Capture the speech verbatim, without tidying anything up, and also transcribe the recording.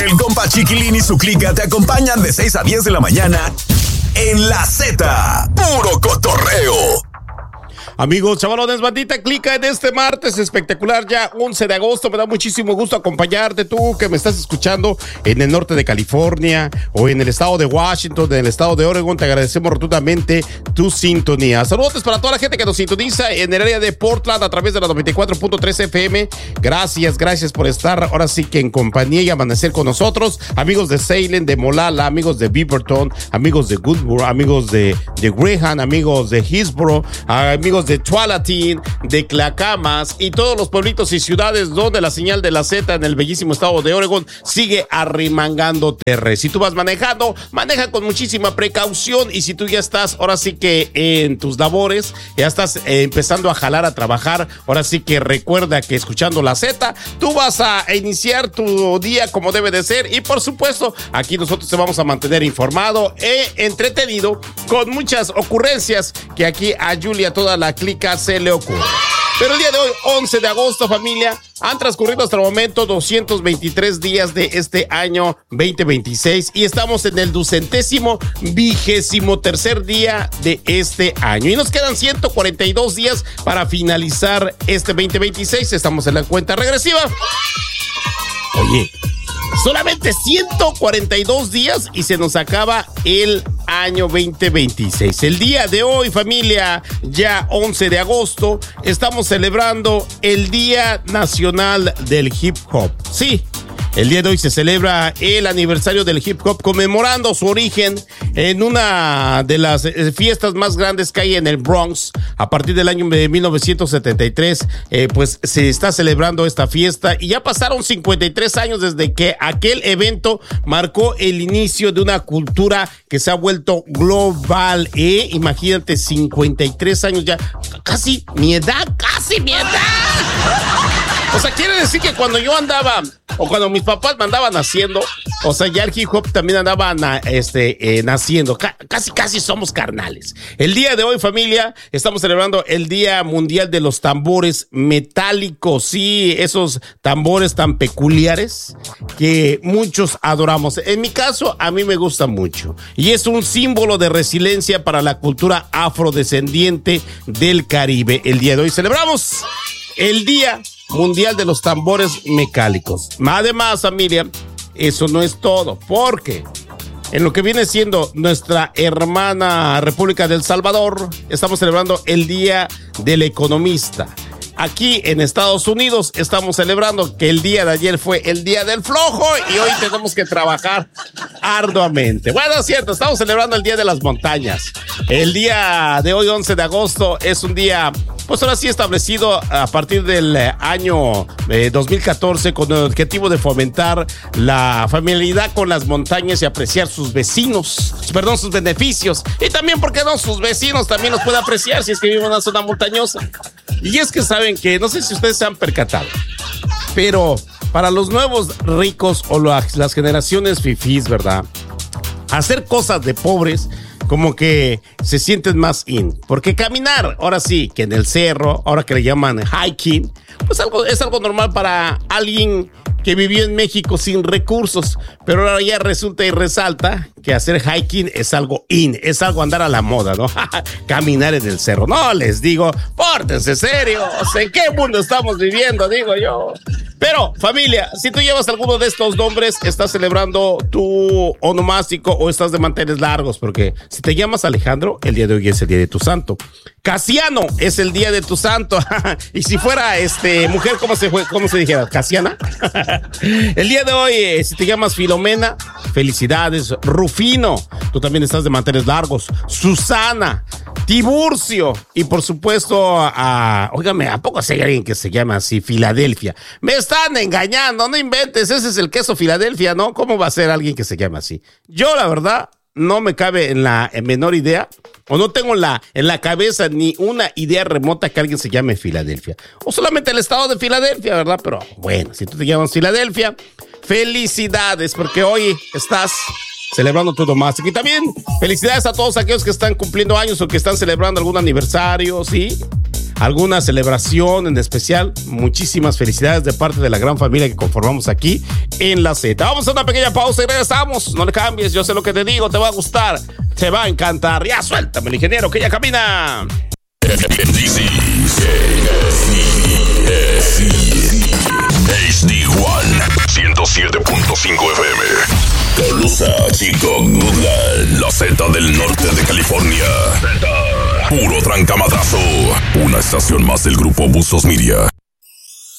El compa Chiquilín y su clica te acompañan de seis a diez de la mañana en La Z. Puro cotorreo. Amigos, chavalones, bandita, clica en este martes espectacular, ya once de agosto. Me da muchísimo gusto acompañarte, tú que me estás escuchando en el norte de California o en el estado de Washington, en el estado de Oregon. Te agradecemos rotundamente tu sintonía. Saludos para toda la gente que nos sintoniza en el área de Portland a través de la noventa y cuatro punto tres F M. Gracias, gracias por estar ahora sí que en compañía y amanecer con nosotros. Amigos de Salem, de Molalla, amigos de Beaverton, amigos de Goodboro, amigos de, de Graham, amigos de Hillsboro, amigos de de Tualatin, de Clackamas y todos los pueblitos y ciudades donde la señal de la Z en el bellísimo estado de Oregon sigue arrimangando terre. Si tú vas manejando, maneja con muchísima precaución, y si tú ya estás ahora sí que en tus labores, ya estás eh, empezando a jalar a trabajar, ahora sí que recuerda que escuchando la Z, tú vas a iniciar tu día como debe de ser, y por supuesto, aquí nosotros te vamos a mantener informado e entretenido con muchas ocurrencias que aquí a Julia toda la clica se le ocurre. Pero el día de hoy, once de agosto, familia, han transcurrido hasta el momento doscientos veintitrés días de este año veinte veintiséis y estamos en el ducentésimo vigésimo tercer día de este año. Y nos quedan ciento cuarenta y dos días para finalizar este veinte veintiséis. Estamos en la cuenta regresiva. Oye, solamente ciento cuarenta y dos días y se nos acaba el año veinte veintiséis. El día de hoy, familia, ya once de agosto, estamos celebrando el Día Nacional del Hip Hop. Sí, el día de hoy se celebra el aniversario del hip hop, conmemorando su origen en una de las fiestas más grandes que hay en el Bronx. A partir del año de mil novecientos setenta y tres, eh, pues se está celebrando esta fiesta, y ya pasaron cincuenta y tres años desde que aquel evento marcó el inicio de una cultura que se ha vuelto global. ¿eh? Imagínate, cincuenta y tres años ya, casi mi edad, casi mi edad. O sea, quiere decir que cuando yo andaba, o cuando mis papás me andaban naciendo, o sea, ya el hip hop también andaba na, este, eh, naciendo. C- casi, casi somos carnales. El día de hoy, familia, estamos celebrando el Día Mundial de los Tambores Metálicos. Sí, esos tambores tan peculiares que muchos adoramos. En mi caso, a mí me gusta mucho. Y es un símbolo de resiliencia para la cultura afrodescendiente del Caribe. El día de hoy celebramos el Día Mundial de los Tambores Mecálicos. Además, familia, eso no es todo, porque en lo que viene siendo nuestra hermana República del Salvador, estamos celebrando el Día del Economista. Aquí en Estados Unidos estamos celebrando que el día de ayer fue el Día del Flojo y hoy tenemos que trabajar arduamente. Bueno, es cierto, estamos celebrando el Día de las Montañas. El día de hoy, once de agosto, es un día, pues ahora sí establecido a partir del año eh, dos mil catorce, con el objetivo de fomentar la familiaridad con las montañas y apreciar sus vecinos, perdón, sus beneficios. Y también, ¿por qué no? Sus vecinos también los puede apreciar si es que viven en una zona montañosa. Y es que saben que, no sé si ustedes se han percatado, pero para los nuevos ricos o las, las generaciones fifís, ¿verdad? Hacer cosas de pobres como que se sienten más in. Porque caminar, ahora sí, que en el cerro, ahora que le llaman hiking, pues algo, es algo normal para alguien que vivió en México sin recursos, pero ahora ya resulta y resalta que hacer hiking es algo in, es algo andar a la moda, ¿no? Caminar en el cerro. No, les digo, pórtense serio, o sea, ¿en qué mundo estamos viviendo? Digo yo. Pero, familia, si tú llevas alguno de estos nombres, estás celebrando tu onomástico o estás de manteles largos, porque si te llamas Alejandro, el día de hoy es el día de tu santo. Casiano es el día de tu santo. Y si fuera este mujer, ¿cómo se, cómo se dijera? ¿Casiana? El día de hoy, eh, si te llamas Filomena, felicidades. Rufino, tú también estás de manteles largos. Susana, Tiburcio y por supuesto, a, óigame, ¿a poco hay alguien que se llama así? Filadelfia. Me están engañando, no inventes, ese es el queso Filadelfia, ¿no? ¿Cómo va a ser alguien que se llama así? Yo, la verdad, no me cabe en la en menor idea, o no tengo la, en la cabeza ni una idea remota que alguien se llame Filadelfia. O solamente el estado de Filadelfia, ¿verdad? Pero bueno, si tú te llamas Filadelfia, felicidades, porque hoy estás celebrando tu onomástico. Y también felicidades a todos aquellos que están cumpliendo años o que están celebrando algún aniversario, ¿sí? alguna celebración en especial, muchísimas felicidades de parte de la gran familia que conformamos aquí en La Z. Vamos a una pequeña pausa y regresamos. No le cambies, yo sé lo que te digo, te va a gustar, te va a encantar. Ya suéltame el ingeniero que ya camina. H D One ciento siete punto cinco F M. Colusa, Chicongulan, la Z del norte de California. Z. Puro trancamadrazo. Una estación más del grupo Buzos Media.